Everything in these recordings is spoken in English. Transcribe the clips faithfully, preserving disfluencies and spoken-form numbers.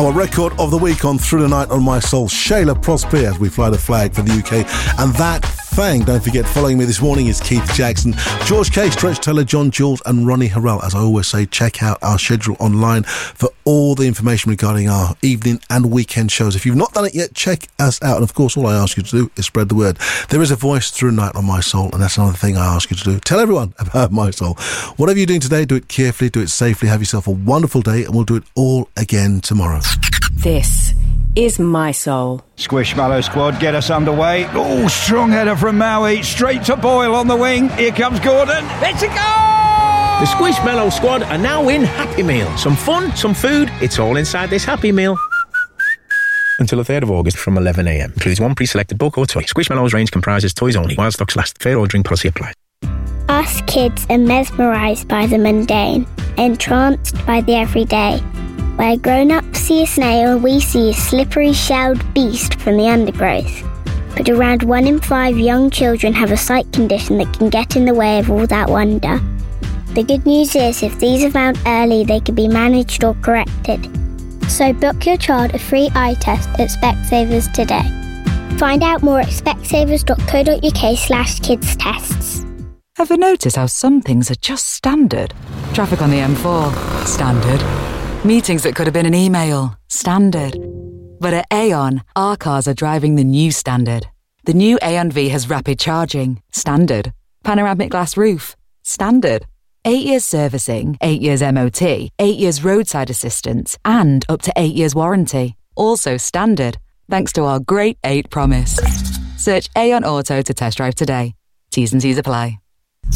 Our record of the week on Through the Night on My Soul, Shayla Prosper, as we fly the flag for the U K. And that thing, don't forget, following me this morning is Keith Jackson, George K, Stretch Taylor, John Jules and Ronnie Harrell. As I always say, check out our schedule online for all the information regarding our evening and weekend shows. If you've not done it yet, check us out. And of course, all I ask you to do is spread the word. There is a voice through the night on My Soul, and that's another thing I ask you to do. Tell everyone about My Soul. Whatever you're doing today, do it carefully, do it safely, have yourself a wonderful day, and we'll do it all again tomorrow. This is My Soul. Squishmallow squad, get us underway. Oh, strong header from Maui, straight to Boyle on the wing. Here comes Gordon. It's a goal! The Squishmallow squad are now in Happy Meal. Some fun, some food, it's all inside this Happy Meal. Until the third of August from eleven a m. Includes one pre-selected book or toy. Squishmallows range comprises toys only, while stocks last. Fair ordering policy applies. Us kids are mesmerised by the mundane, entranced by the everyday. Where grown-ups see a snail, we see a slippery shelled beast from the undergrowth. But around one in five young children have a sight condition that can get in the way of all that wonder. The good news is, if these are found early, they can be managed or corrected. So book your child a free eye test at Specsavers today. Find out more at specsavers.co.uk slash kids tests. Ever notice how some things are just standard? Traffic on the M four, standard. Meetings that could have been an email, standard. But at Aon, our cars are driving the new standard. The new Aon V has rapid charging, standard. Panoramic glass roof, standard. Eight years servicing, eight years M O T, eight years roadside assistance, and up to eight years warranty. Also standard, thanks to our great eight promise. Search Aon Auto to test drive today. T's and C's apply.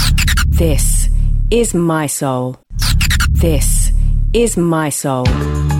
This is My Soul. This is My Soul.